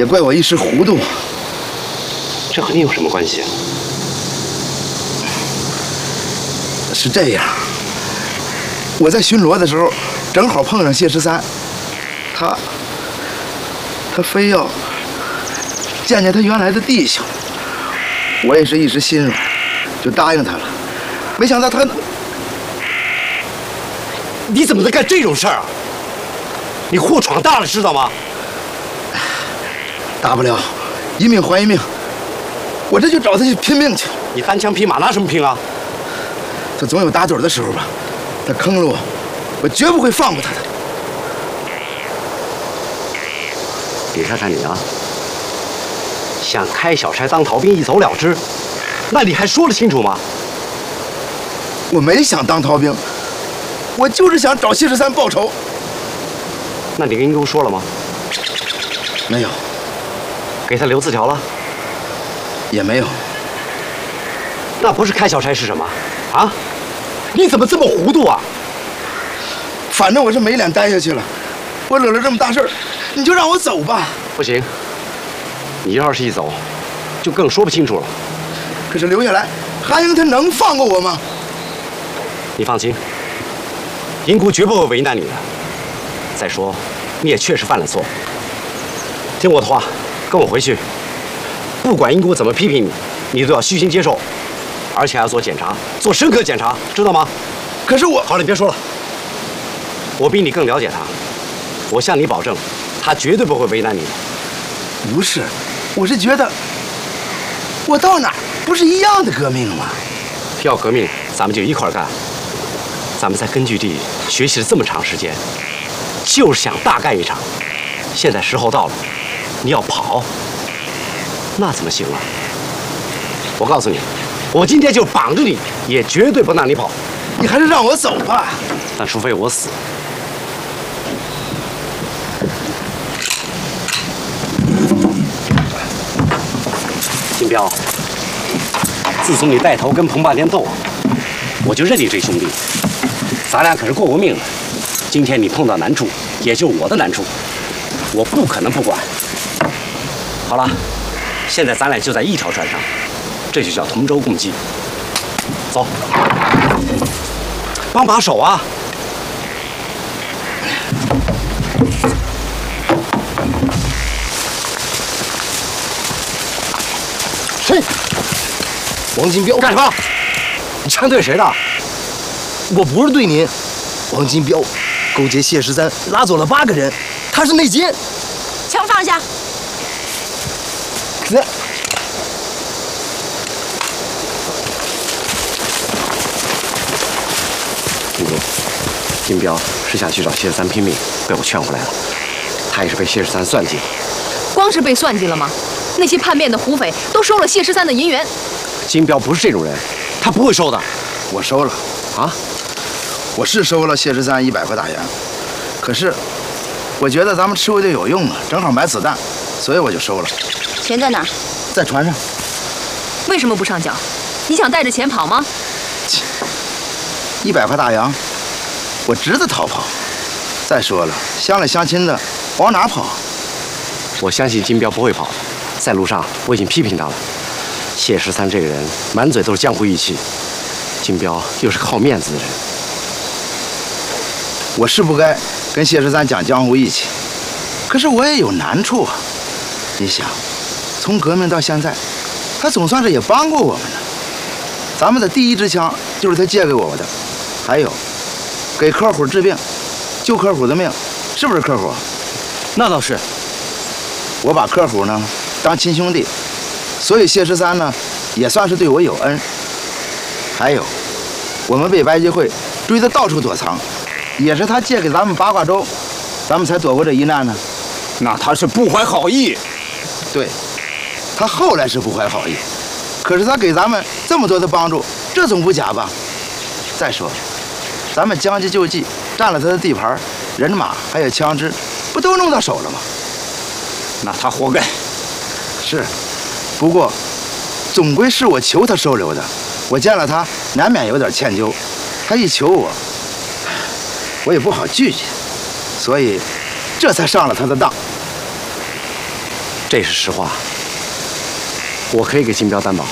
也怪我一时糊涂。 这和你有什么关系啊？ 是这样，我在巡逻的时候，正好碰上谢13，他非要见见他原来的弟兄，我也是一时心软，就答应他了。没想到他， 你怎么能干这种事儿啊？你祸闯大了，知道吗？ 大不了一命还一命，我这就找他去拼命去。 你单枪匹马拿什么拼啊？ 他总有打盹的时候吧，他坑了我，我绝不会放过他的。 你看看你啊，想开小差当逃兵一走了之，那你还说得清楚吗？ 我没想当逃兵，我就是想找谢13报仇。 那你跟英公说了吗？ 没有， 给他留字条了？ 也没有。 那不是开小差是什么？啊？你怎么这么糊涂啊？ 反正我是没脸待下去了，我惹了这么大事儿，你就让我走吧。 不行，你要是一走，就更说不清楚了。 可是留下来，韩英他能放过我吗？ 你放心，英姑绝不会为难你的。再说，你也确实犯了错。听我的话，跟我回去。不管英姑怎么批评你，你都要虚心接受，而且还要做检查，做深刻检查，知道吗？ 可是我…… 好了，你别说了。我比你更了解他，我向你保证，他绝对不会为难你的。 不是，我是觉得，我到哪儿不是一样的革命吗？ 要革命，咱们就一块儿干。咱们在根据地学习了这么长时间，就是想大干一场。现在时候到了，你要跑，那怎么行啊？我告诉你，我今天就绑着你，也绝对不让你跑。 你还是让我走吧。 但除非我死。金彪，自从你带头跟彭霸天斗，我就认你这兄弟。咱俩可是过过命的，今天你碰到难处，也就是我的难处，我不可能不管。好了，现在咱俩就在一条船上，这就叫同舟共济。走，帮把手啊！ 谁？王金彪干什么？你枪对谁的？ 我不是对您，王金彪勾结谢13，拉走了8个人，他是内奸。 枪放下。 这。 金彪是想去找谢13拼命，被我劝回来了。他也是被谢13算计了。 光是被算计了吗？那些叛变的胡匪都收了谢13的银元。 金彪不是这种人，他不会收的。 我收了。 啊？ 我是收了谢13100块大洋，可是我觉得咱们吃回去有用啊，正好买子弹，所以我就收了。 钱在哪儿？ 在船上。 为什么不上缴？你想带着钱跑吗 ？100块大洋，我值得逃跑。再说了，乡里乡亲的，往哪跑？ 我相信金彪不会跑的。在路上我已经批评他了。谢13这个人满嘴都是江湖义气，金彪又是好面子的人。 我是不该跟谢13讲江湖义气，可是我也有难处啊。你想，从革命到现在，他总算是也帮过我们了。咱们的第一支枪就是他借给我的，还有给客户治病，救客户的命，是不是客户？ 那倒是。 我把客户呢当亲兄弟，所以谢13呢也算是对我有恩。还有，我们被白吉会追得到处躲藏，也是他借给咱们八卦粥，咱们才躲过这一难呢。 那他是不怀好意。 对，他后来是不怀好意，可是他给咱们这么多的帮助，这总不假吧？再说，咱们将计就计，占了他的地盘，人马还有枪支，不都弄到手了吗？ 那他活该。 是，不过总归是我求他收留的，我见了他难免有点歉疚，他一求我，我也不好拒绝，所以这才上了他的当。 这是实话，我可以给金彪担保。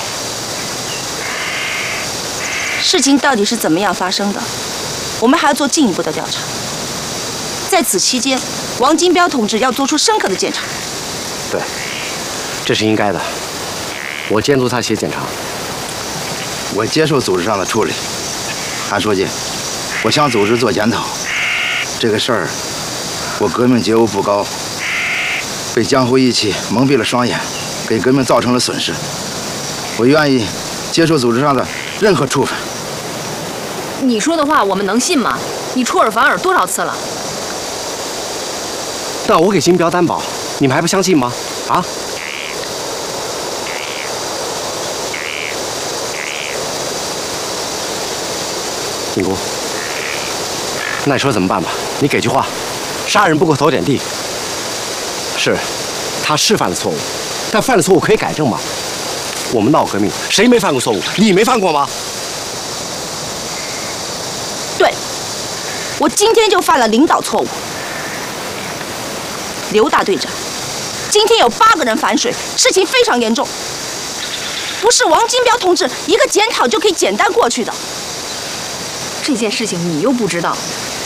事情到底是怎么样发生的，我们还要做进一步的调查。在此期间，王金彪同志要做出深刻的检查。 对，这是应该的。我监督他写检查。 我接受组织上的处理。韩书记，我向组织做检讨。这个事儿，我革命觉悟不高，被江湖义气蒙蔽了双眼，给革命造成了损失。我愿意接受组织上的任何处分。 你说的话我们能信吗？你出尔反尔多少次了？ 那我给金彪担保，你们还不相信吗？啊？金姑，那你说怎么办吧？你给句话，杀人不过头点地。是，他是犯了错误，但犯了错误可以改正吗？我们闹革命，谁没犯过错误？你没犯过吗？ 对，我今天就犯了领导错误。刘大队长，今天有8个人反水，事情非常严重，不是王金彪同志一个检讨就可以简单过去的。 这件事情你又不知道。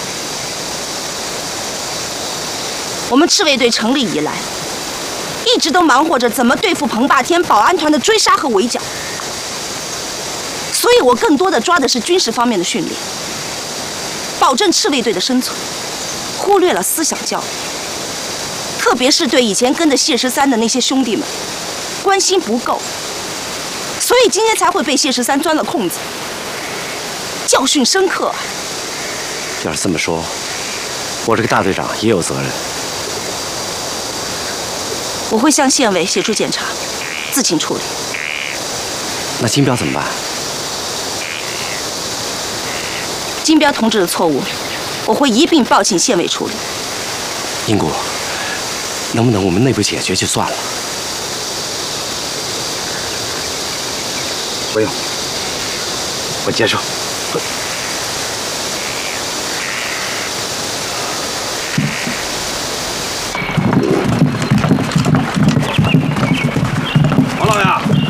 我们赤卫队成立以来，一直都忙活着怎么对付彭霸天保安团的追杀和围剿，所以我更多的抓的是军事方面的训练，保证赤卫队的生存，忽略了思想教育，特别是对以前跟着谢13的那些兄弟们，关心不够，所以今天才会被谢13钻了空子，教训深刻啊。 要是这么说，我这个大队长也有责任。 我会向县委协助检查，自行处理。 那金彪怎么办？ 金彪同志的错误，我会一并报请县委处理。 英姑，能不能我们内部解决就算了？ 不用，我接受。 王老爷，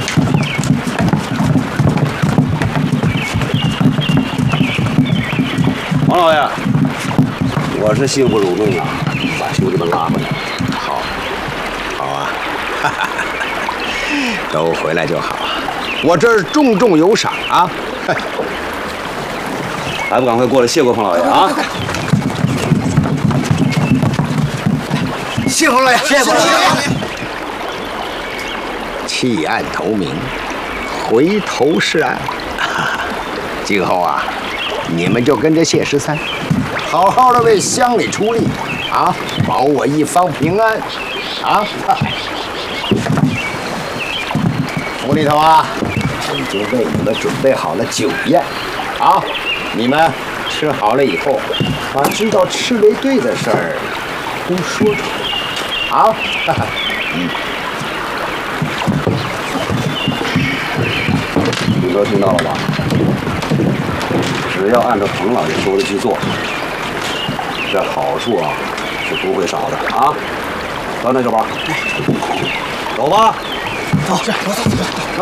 王老爷，我是幸福辱命啊，把兄弟们拉回来。 好，好啊，哈哈，都回来就好。我这儿重重有赏啊！ 还不赶快过来谢过彭老爷啊！ 谢彭老爷，谢彭老爷。 弃暗投明，回头是岸。今后啊，你们就跟着谢13，好好的为乡里出力啊，保我一方平安啊！府里头啊，已经为你们准备好了酒宴啊，你们吃好了以后，把知道赤卫队的事儿都说出来啊。 你都听到了吧？只要按照彭老爷说的去做，这好处啊是不会少的啊！到那就吧，走吧。走，走。